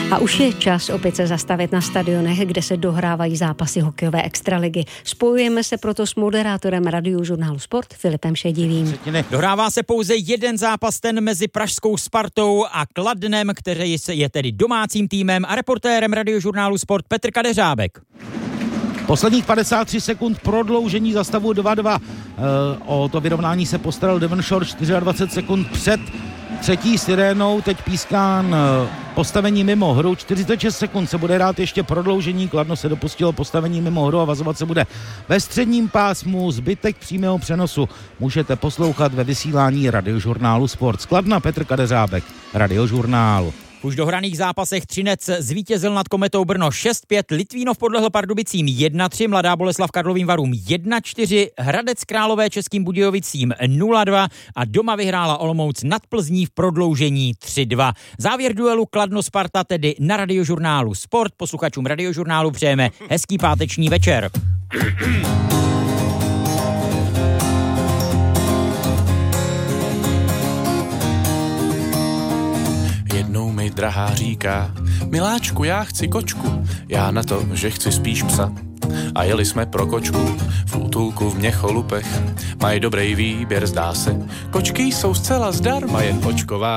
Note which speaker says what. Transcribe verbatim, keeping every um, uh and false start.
Speaker 1: A už je čas opět se zastavit na stadionech, kde se dohrávají zápasy hokejové extraligy. Spojujeme se proto s moderátorem Radiožurnálu Sport Filipem Šedivým.
Speaker 2: Dohrává se pouze jeden zápas, ten mezi pražskou Spartou a Kladnem, který je tedy domácím týmem, a reportérem Radiožurnálu Sport Petr Kadeřábek.
Speaker 3: Posledních padesát tři sekund prodloužení za stavu dva dva. O to vyrovnání se postaral Devonshore dvacet čtyři sekund před třetí sirénou, teď pískán postavení mimo hru, čtyřicet šest sekund se bude hrát ještě prodloužení, Kladno se dopustilo postavení mimo hru a vazovat se bude ve středním pásmu. Zbytek přímého přenosu můžete poslouchat ve vysílání Radiožurnálu Sport. Z Kladna Petr Kadeřábek, Radiožurnál.
Speaker 2: V už dohraných zápasech Třinec zvítězil nad Kometou Brno šest pět, Litvínov podlehl Pardubicím jedna tři, Mladá Boleslav Karlovým Varům jedna čtyři, Hradec Králové Českým Budějovicím nula dva a doma vyhrála Olomouc nad Plzní v prodloužení tři dva. Závěr duelu Kladno-Sparta tedy na Radiožurnálu Sport. Posluchačům Radiožurnálu přejeme hezký páteční večer.
Speaker 4: Jednou mi drahá říká: miláčku, já chci kočku, já na to, že chci spíš psa. A jeli jsme pro kočku v útulku v Měcholupech. Mají dobrý výběr, zdá se. Kočky jsou zcela zdarma, jen očková